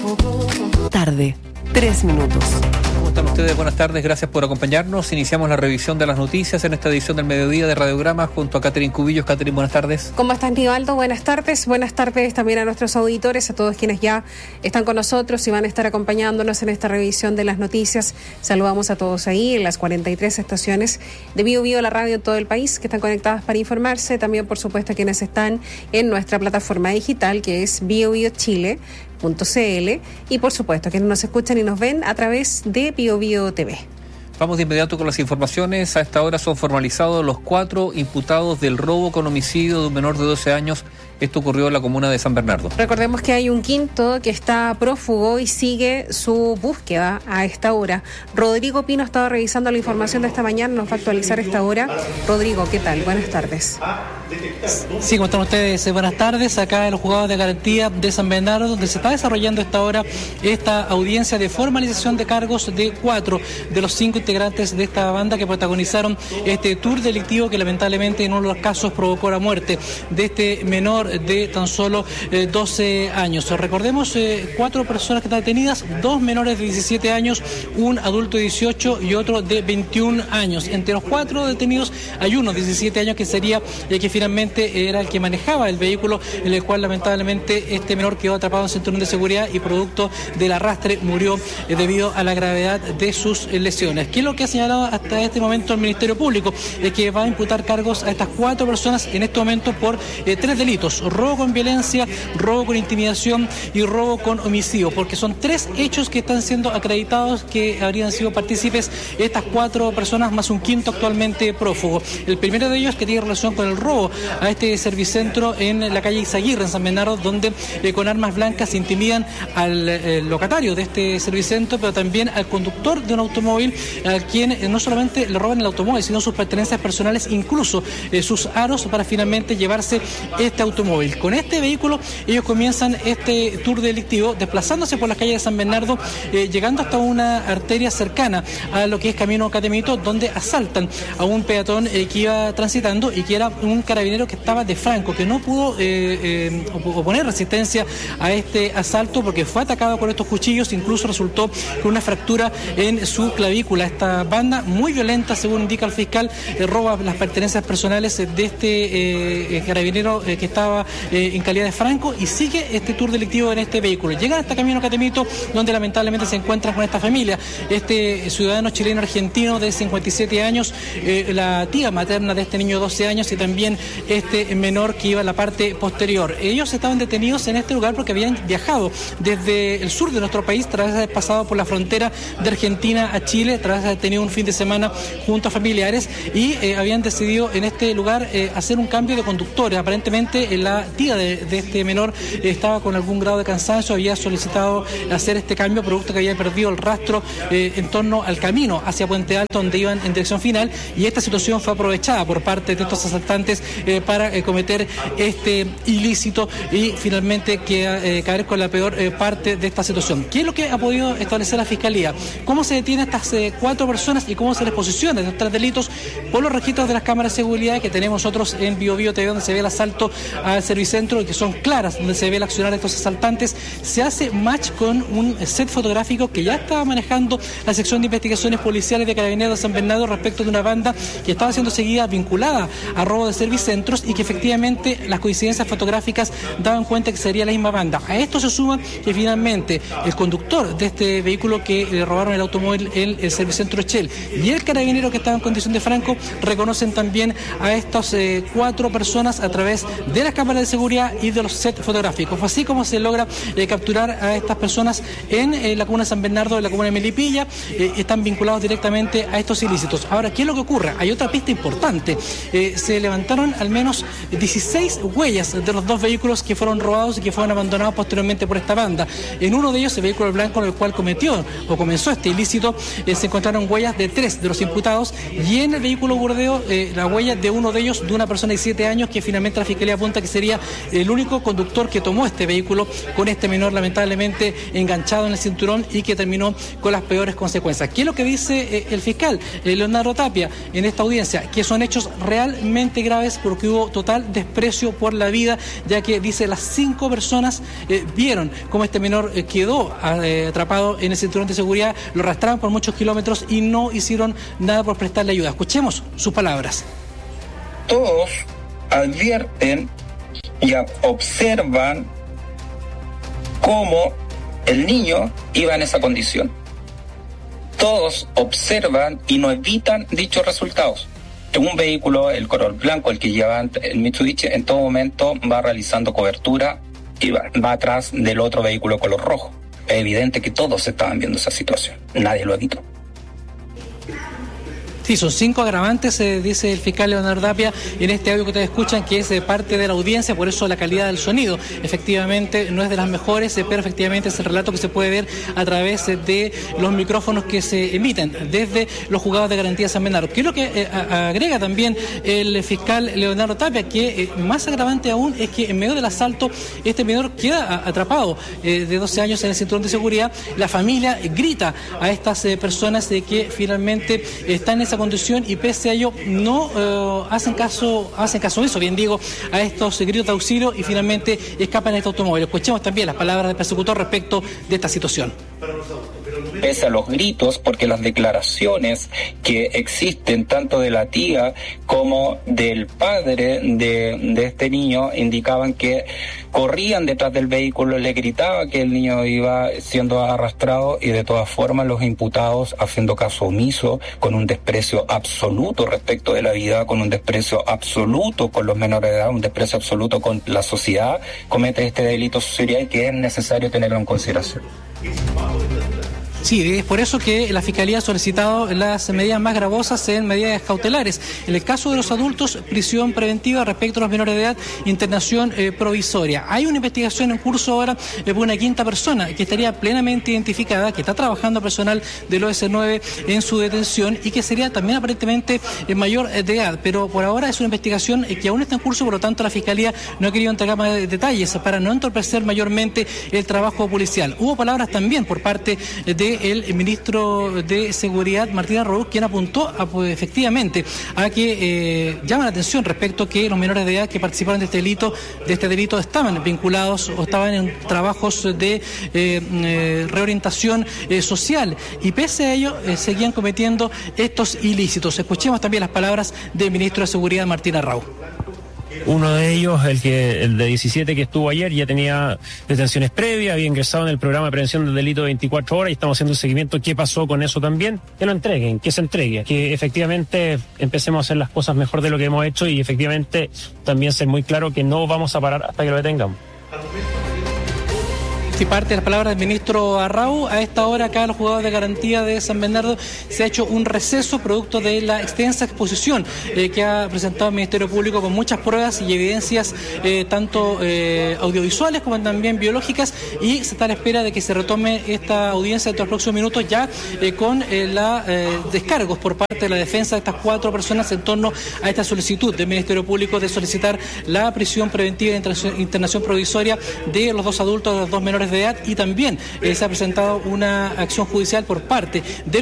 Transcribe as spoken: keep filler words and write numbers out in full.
Tarde, tres minutos. ¿Cómo están ustedes? Buenas tardes, gracias por acompañarnos. Iniciamos la revisión de las noticias en esta edición del mediodía de Radiograma junto a Catherine Cubillos. Catherine, buenas tardes. ¿Cómo estás, Nivaldo? Buenas tardes. Buenas tardes también a nuestros auditores, a todos quienes ya están con nosotros y van a estar acompañándonos en esta revisión de las noticias. Saludamos a todos ahí en las cuarenta y tres estaciones de Bio Bio, la radio en todo el país, que están conectadas para informarse. También, por supuesto, a quienes están en nuestra plataforma digital, que es bio bio chile punto c l, y por supuesto quienes nos escuchan y nos ven a través de Bio Bio T V. Vamos de inmediato con las informaciones. A esta hora son formalizados los cuatro imputados del robo con homicidio de un menor de doce años. Esto ocurrió en la comuna de San Bernardo. Recordemos que hay un quinto que está prófugo y sigue su búsqueda a esta hora. Rodrigo Pino estaba revisando la información de esta mañana, nos va a actualizar esta hora. Rodrigo, ¿qué tal? Buenas tardes. Sí, ¿cómo están ustedes? Buenas tardes. Acá en los juzgados de garantía de San Bernardo, donde se está desarrollando a esta hora esta audiencia de formalización de cargos de cuatro de los cinco integrantes de esta banda que protagonizaron este tour delictivo que lamentablemente en uno de los casos provocó la muerte de este menor de tan solo eh, doce años. Recordemos, eh, cuatro personas que están detenidas, dos menores de diecisiete años, un adulto de dieciocho y otro de veintiún años. Entre los cuatro detenidos hay uno de diecisiete años que sería el que finalmente era el que manejaba el vehículo, en el cual lamentablemente este menor quedó atrapado en cinturón de seguridad y producto del arrastre murió eh, debido a la gravedad de sus eh, lesiones. ¿Qué es lo que ha señalado hasta este momento el Ministerio Público? Es que va a imputar cargos a estas cuatro personas en este momento por eh, tres delitos: robo con violencia, robo con intimidación y robo con homicidio, porque son tres hechos que están siendo acreditados que habrían sido partícipes estas cuatro personas más un quinto actualmente prófugo. El primero de ellos que tiene relación con el robo a este servicentro en la calle Izaguirre, en San Bernardo, donde eh, con armas blancas intimidan al eh, locatario de este servicentro, pero también al conductor de un automóvil, al quien eh, no solamente le roban el automóvil, sino sus pertenencias personales, incluso eh, sus aros, para finalmente llevarse este automóvil. Con este vehículo ellos comienzan este tour delictivo desplazándose por las calles de San Bernardo, eh, llegando hasta una arteria cercana a lo que es Camino Catemito, donde asaltan a un peatón eh, que iba transitando y que era un carabinero que estaba de franco, que no pudo eh, eh, oponer resistencia a este asalto porque fue atacado con estos cuchillos, incluso resultó con una fractura en su clavícula. Esta banda, muy violenta, según indica el fiscal, eh, roba las pertenencias personales de este eh, carabinero eh, que estaba eh, en calidad de franco y sigue este tour delictivo en este vehículo. Llegan hasta Camino Catemito, donde lamentablemente se encuentran con esta familia, este ciudadano chileno argentino de cincuenta y siete años, eh, la tía materna de este niño de doce años y también este menor que iba a la parte posterior. Ellos estaban detenidos en este lugar porque habían viajado desde el sur de nuestro país, tras haber pasado por la frontera de Argentina a Chile, tras haber tenido un fin de semana junto a familiares y eh, habían decidido en este lugar eh, hacer un cambio de conductores. Aparentemente eh, la tía de, de este menor eh, estaba con algún grado de cansancio, había solicitado hacer este cambio producto que había perdido el rastro eh, en torno al camino hacia Puente Alto, donde iban en dirección final, y esta situación fue aprovechada por parte de estos asaltantes eh, para eh, cometer este ilícito y finalmente que, eh, caer con la peor eh, parte de esta situación. ¿Qué es lo que ha podido establecer la Fiscalía? ¿Cómo se detiene a estas eh, cuatro personas y cómo se les posiciona estos tres delitos? Por los registros de las cámaras de seguridad que tenemos nosotros en Bio Bio T V, donde se ve el asalto al servicentro y que son claras, donde se ve el accionar de estos asaltantes, se hace match con un set fotográfico que ya estaba manejando la sección de investigaciones policiales de Carabineros de San Bernardo respecto de una banda que estaba siendo seguida vinculada a robo de servicentros y que efectivamente las coincidencias fotográficas daban cuenta que sería la misma banda. A esto se suma que finalmente el conductor de este vehículo que le robaron el automóvil, el, el servicentro Shell, y el carabinero que estaba en condición de franco reconocen también a estas eh, cuatro personas a través de las cámaras de seguridad y de los sets fotográficos. Fue así como se logra eh, capturar a estas personas en eh, la comuna de San Bernardo, en la comuna de Melipilla, eh, están vinculados directamente a estos ilícitos. Ahora, ¿qué es lo que ocurre? Hay otra pista importante. Eh, se levantaron al menos dieciséis huellas de los dos vehículos que fueron robados y que fueron abandonados posteriormente por esta banda. En uno de ellos, el vehículo blanco en el cual cometió o comenzó este ilícito, eh, se encontraron huellas de tres de los imputados, y en el vehículo Burdeo, eh, la huella de uno de ellos, de una persona de siete años, que finalmente la Fiscalía apunta que que sería el único conductor que tomó este vehículo con este menor lamentablemente enganchado en el cinturón y que terminó con las peores consecuencias. ¿Qué es lo que dice eh, el fiscal eh, Leonardo Tapia en esta audiencia? Que son hechos realmente graves porque hubo total desprecio por la vida, ya que dice las cinco personas eh, vieron cómo este menor eh, quedó eh, atrapado en el cinturón de seguridad, lo arrastraron por muchos kilómetros y no hicieron nada por prestarle ayuda. Escuchemos sus palabras. Todos advierten y observan cómo el niño iba en esa condición. Todos observan y no evitan dichos resultados. Un vehículo, el color blanco, el que lleva el Mitsubishi, en todo momento va realizando cobertura y va, va atrás del otro vehículo color rojo. Es evidente que todos estaban viendo esa situación. Nadie lo evitó. Sí, son cinco agravantes, eh, dice el fiscal Leonardo Tapia en este audio que ustedes escuchan, que es eh, parte de la audiencia, por eso la calidad del sonido efectivamente no es de las mejores, eh, pero efectivamente es el relato que se puede ver a través eh, de los micrófonos que se emiten desde los juzgados de garantía San Bernardo. ¿Qué es lo que eh, a, agrega también el fiscal Leonardo Tapia? Que eh, más agravante aún es que en medio del asalto este menor queda a, atrapado eh, de doce años en el cinturón de seguridad. La familia eh, grita a estas eh, personas de que finalmente están en esa condición y pese a ello no eh, hacen caso hacen caso eso, bien digo, a estos gritos de auxilio y finalmente escapan en este automóvil. Escuchemos también las palabras del persecutor respecto de esta situación. Pese a los gritos, porque las declaraciones que existen tanto de la tía como del padre de, de este niño indicaban que corrían detrás del vehículo, le gritaba que el niño iba siendo arrastrado y de todas formas los imputados, haciendo caso omiso, con un desprecio absoluto respecto de la vida, con un desprecio absoluto con los menores de edad, un desprecio absoluto con la sociedad, comete este delito social y que es necesario tenerlo en consideración. Sí, es por eso que la Fiscalía ha solicitado las medidas más gravosas en medidas cautelares. En el caso de los adultos, prisión preventiva; respecto a los menores de edad, internación eh, provisoria. Hay una investigación en curso ahora eh, por una quinta persona que estaría plenamente identificada, que está trabajando personal del O S nueve en su detención y que sería también aparentemente eh, mayor de edad. Pero por ahora es una investigación eh, que aún está en curso, por lo tanto la Fiscalía no ha querido entregar más detalles para no entorpecer mayormente el trabajo policial. Hubo palabras también por parte de el ministro de Seguridad, Martín Arraúz, quien apuntó a, pues, efectivamente a que eh, llama la atención respecto a que los menores de edad que participaron de este delito, de este delito estaban vinculados o estaban en trabajos de eh, eh, reorientación eh, social y pese a ello eh, seguían cometiendo estos ilícitos. Escuchemos también las palabras del ministro de Seguridad, Martín Arraúz. Uno de ellos, el que el de diecisiete que estuvo ayer, ya tenía detenciones previas, había ingresado en el programa de prevención del delito de veinticuatro horas y estamos haciendo un seguimiento. ¿Qué pasó con eso también? Que lo entreguen, que se entregue, que efectivamente empecemos a hacer las cosas mejor de lo que hemos hecho y efectivamente también ser muy claro que no vamos a parar hasta que lo detengamos. Y parte de las palabras del ministro Arraúz. A esta hora acá en los juzgados de garantía de San Bernardo se ha hecho un receso producto de la extensa exposición eh, que ha presentado el Ministerio Público con muchas pruebas y evidencias eh, tanto eh, audiovisuales como también biológicas y se está a la espera de que se retome esta audiencia dentro de los próximos minutos ya eh, con eh, la eh, descargos por parte de la defensa de estas cuatro personas en torno a esta solicitud del Ministerio Público de solicitar la prisión preventiva de internación, internación provisoria de los dos adultos, de los dos menores de edad y también eh, se ha presentado una acción judicial por parte del